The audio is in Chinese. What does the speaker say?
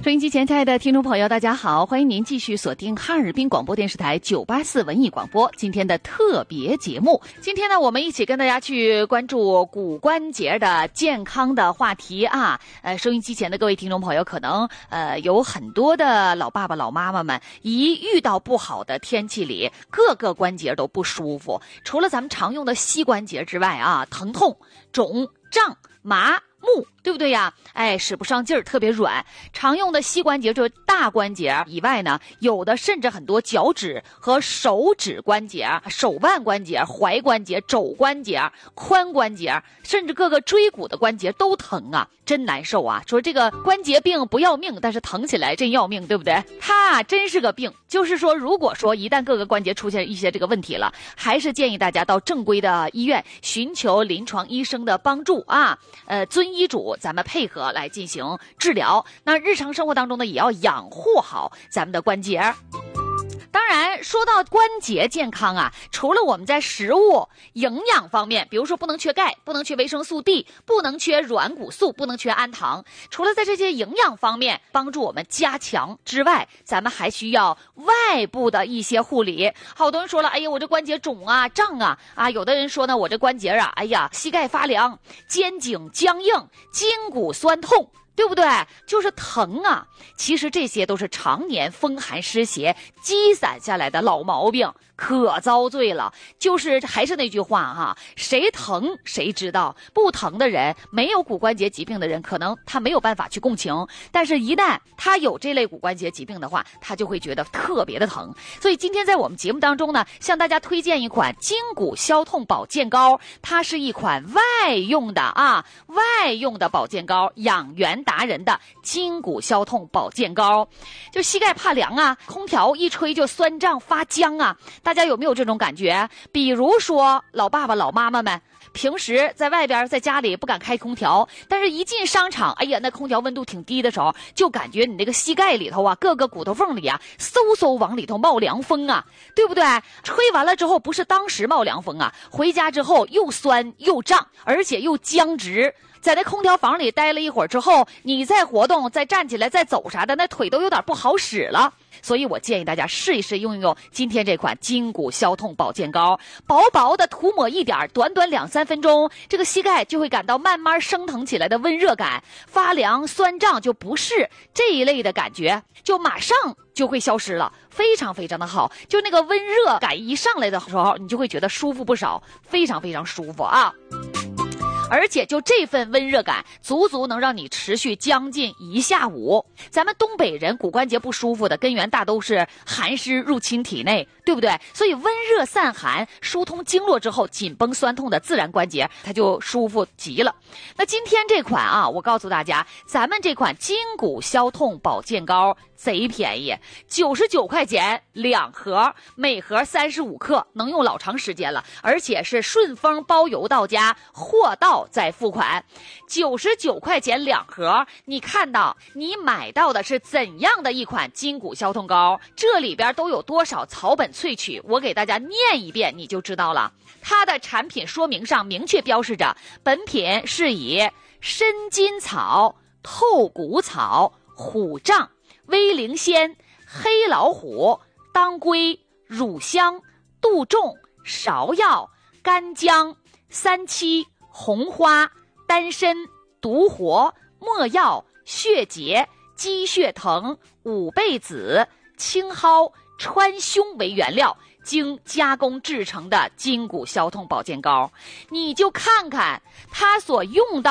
收音机前亲爱的听众朋友大家好，欢迎您继续锁定哈尔滨广播电视台984文艺广播今天的特别节目。今天呢，我们一起跟大家去关注骨关节的健康的话题啊。收音机前的各位听众朋友，可能有很多的老爸爸老妈妈们一遇到不好的天气里，各个关节都不舒服，除了咱们常用的膝关节之外啊，疼痛、肿、胀、麻、木，对不对呀？使不上劲儿，特别软。常用的膝关节就是大关节以外呢，有的甚至很多脚趾和手指关节、手腕关节、踝关节、肘关节、髋关节，甚至各个椎骨的关节都疼啊，真难受啊！说这个关节病不要命，但是疼起来真要命，对不对？它真是个病。就是说，如果说一旦各个关节出现一些这个问题了，还是建议大家到正规的医院寻求临床医生的帮助啊，遵医嘱，咱们配合来进行治疗。那日常生活当中呢，也要养护好咱们的关节。当然，说到关节健康啊，除了我们在食物营养方面，比如说不能缺钙，不能缺维生素 D， 不能缺软骨素，不能缺氨糖，除了在这些营养方面帮助我们加强之外，咱们还需要外部的一些护理。好多人说了，哎呀，我这关节肿啊、胀啊，有的人说呢，我这关节啊，哎呀，膝盖发凉，肩颈僵硬，筋骨酸痛，对不对？就是疼啊。其实这些都是常年风寒湿邪积攒下来的老毛病，可遭罪了。就是还是那句话哈，谁疼谁知道。不疼的人，没有骨关节疾病的人，可能他没有办法去共情，但是一旦他有这类骨关节疾病的话，他就会觉得特别的疼。所以今天在我们节目当中呢，向大家推荐一款筋骨消痛保健膏，它是一款外用的保健膏，养元达人的筋骨消痛保健膏。就膝盖怕凉啊，空调一吹就酸胀发僵啊，大家有没有这种感觉？比如说老爸爸老妈妈们平时在外边在家里不敢开空调，但是一进商场，哎呀，那空调温度挺低的时候，就感觉你那个膝盖里头啊，各个骨头缝里啊，嗖往里头冒凉风啊，对不对？吹完了之后，不是当时冒凉风啊，回家之后又酸又胀，而且又僵直。在那空调房里待了一会儿之后，你再活动再站起来再走啥的，那腿都有点不好使了。所以我建议大家试一试用用今天这款筋骨消痛保健膏，薄薄的涂抹一点，短短2-3分钟，这个膝盖就会感到慢慢升腾起来的温热感，发凉酸胀就不适这一类的感觉就马上就会消失了，非常非常的好。就那个温热感一上来的时候，你就会觉得舒服不少，非常非常舒服啊。而且就这份温热感，足足能让你持续将近1下午。咱们东北人骨关节不舒服的根源大都是寒湿入侵体内，对不对？所以温热散寒，疏通经络之后，紧绷酸痛的自然关节它就舒服极了。那今天这款啊，我告诉大家，咱们这款筋骨消痛保健膏贼便宜，99块钱2盒，每盒35克，能用老长时间了，而且是顺丰包邮到家，货到再付款。99块钱2盒，你看到你买到的是怎样的一款筋骨消痛膏？这里边都有多少草本萃取？我给大家念一遍你就知道了。它的产品说明上明确标示着，本品是以参筋草、透骨草、虎杖、威灵仙、黑老虎、当归、乳香、杜仲、芍药、干姜、三七、红花、丹参、独活、没药、血结、鸡血藤、五倍子、青蒿、川芎为原料，经加工制成的筋骨消痛保健膏。你就看看它所用到